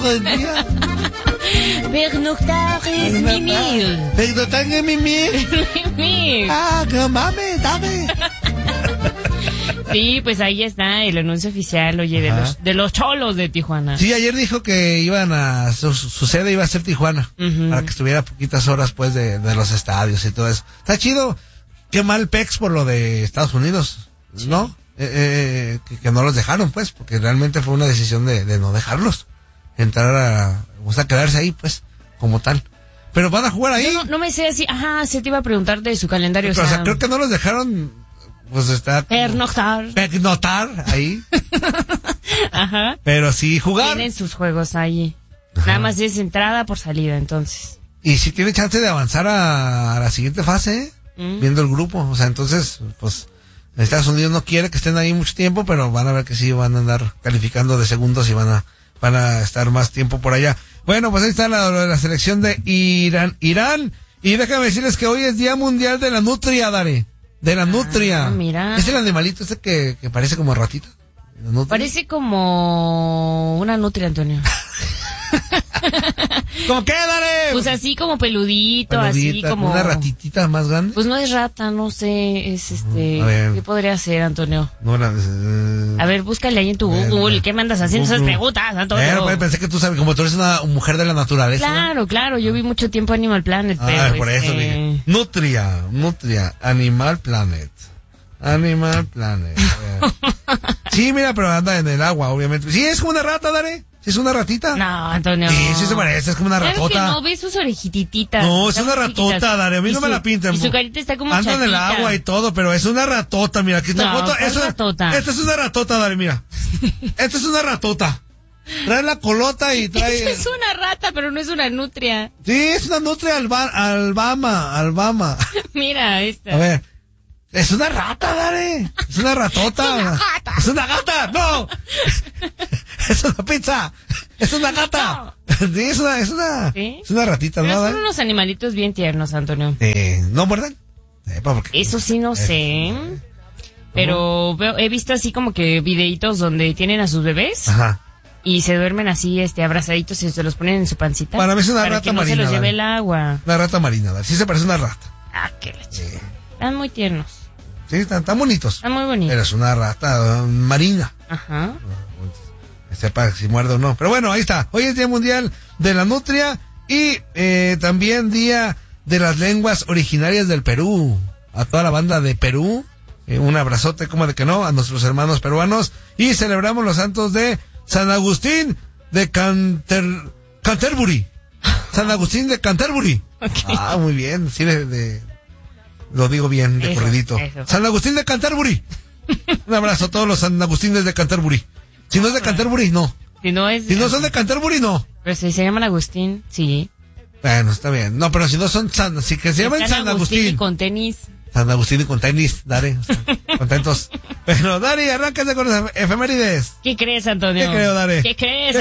día. Pernoctar es mimir. Pernoctar es mimir. Mimir. Ah, que mames, dame. Sí, pues ahí está el anuncio oficial, oye, de los cholos de Tijuana. Sí, ayer dijo que iban a, su sede iba a ser Tijuana, para que estuviera poquitas horas pues de los estadios y todo eso. Está chido. Qué mal Pex por lo de Estados Unidos, ¿no? Que no los dejaron pues, porque realmente fue una decisión de no dejarlos entrar quedarse ahí pues, como tal. Pero van a jugar ahí. No me sé así, se te iba a preguntar de su calendario. Pero, o sea, creo que no los dejaron, pues está... Pernoctar ahí. Ajá. Pero sí jugar. Tienen sus juegos ahí. Ajá. Nada más es entrada por salida, entonces. Y sí tiene chance de avanzar a la siguiente fase, viendo el grupo. O sea, entonces, pues, Estados Unidos no quiere que estén ahí mucho tiempo, pero van a ver que sí van a andar calificando de segundos y van a estar más tiempo por allá. Bueno, pues ahí está la selección de Irán. Y déjame decirles que hoy es Día Mundial de la Nutria, Dare. De la nutria. Mira. ¿Es el animalito ese que parece como ratita? Parece como una nutria, Antonio. ¿Cómo qué, Dare? Pues así como peludito, así como... ¿Una ratitita más grande? Pues no es rata, no sé, es ¿qué podría ser, Antonio? No, a ver, búscale ahí en tu Google, ¿qué me andas haciendo esas preguntas, Antonio? Pensé que tú sabes, como tú eres una mujer de la naturaleza. Claro, yo vi mucho tiempo Animal Planet, pero... por eso dije. Nutria, Animal Planet. Sí, mira, pero anda en el agua, obviamente. Sí, es como una rata, Dare. ¿Es una ratita? No, Antonio. Sí se parece, es como una ratota. Que no, ves sus orejititas. No, es una ratota, Dare, a mí no me la pintan. Y su carita está como anda en el agua y todo, pero es una ratota, mira, aquí está foto. Ratota. Esta es una ratota, Dare, mira. Esta es una ratota. Trae la colota y trae... Esa es una rata, pero no es una nutria. Sí, es una nutria albama. Mira, esta. A ver. Es una rata, Dare. Es una ratota. Es una gata. No. Es una pizza. Es una gata. No. Sí, es una ratita, pero ¿no? Son unos animalitos bien tiernos, Antonio. ¿No muerden? Eso sí no sé. Pero he visto así como que videitos donde tienen a sus bebés. Ajá. Y se duermen así, abrazaditos y se los ponen en su pancita. Para mí es una rata que no marina. Se los lleve el agua. Una rata marina, Dare. Sí se parece a una rata. Qué leche. Están muy tiernos. Sí, están bonitos. Están muy bonitos. Pero es una rata marina. Ajá. Sepa si muerde o no. Pero bueno, ahí está. Hoy es Día Mundial de la Nutria y también Día de las Lenguas Originarias del Perú. A toda la banda de Perú. Un abrazote, como de que no, a nuestros hermanos peruanos. Y celebramos los santos de San Agustín de Canterbury. San Agustín de Canterbury. Okay. Muy bien. Sí, lo digo bien, de corridito. San Agustín de Canterbury. Un abrazo a todos los San Agustines de Canterbury. Si no es de Canterbury, no. Si no son de Canterbury, no. Pero si se llaman Agustín, sí. Bueno, está bien. No, pero si no son si que se llaman San Agustín. Y con tenis. San Agustín y con tenis, Dare. Contentos. Pero, Dare, arráncate con las efemérides. ¿Qué crees, Antonio? ¿Qué creo, Dare? ¿Qué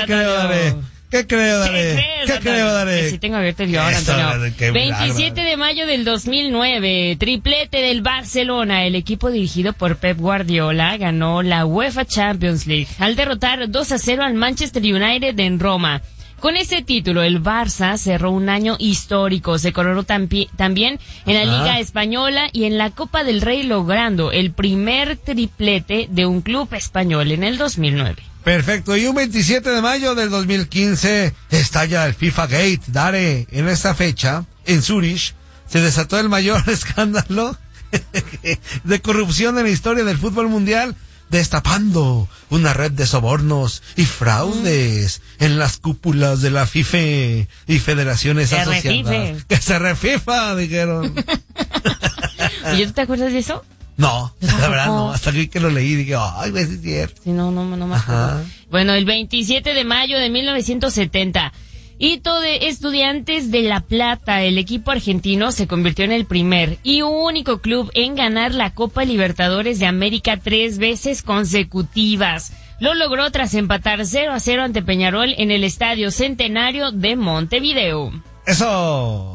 creo, Dare? Sí, tengo abierto el guión, Antonio. 27 de mayo del 2009, triplete del Barcelona. El equipo dirigido por Pep Guardiola ganó la UEFA Champions League al derrotar 2-0 al Manchester United en Roma. Con ese título, el Barça cerró un año histórico. Se coronó también en la Liga Española y en la Copa del Rey, logrando el primer triplete de un club español en el 2009. Perfecto, y un 27 de mayo del 2015 estalla el FIFA Gate, Dare. En esta fecha, en Zurich, se desató el mayor escándalo de corrupción en la historia del fútbol mundial, destapando una red de sobornos y fraudes en las cúpulas de la FIFA y federaciones asociadas. Que se refifa, dijeron. ¿Y tú te acuerdas de eso? No, la verdad no, hasta que lo leí y dije, ay, güey, es cierto. Sí, no me acuerdo. Bueno, el 27 de mayo de 1970, hito de Estudiantes de La Plata, el equipo argentino se convirtió en el primer y único club en ganar la Copa Libertadores de América 3 veces consecutivas. Lo logró tras empatar 0-0 ante Peñarol en el Estadio Centenario de Montevideo. Eso.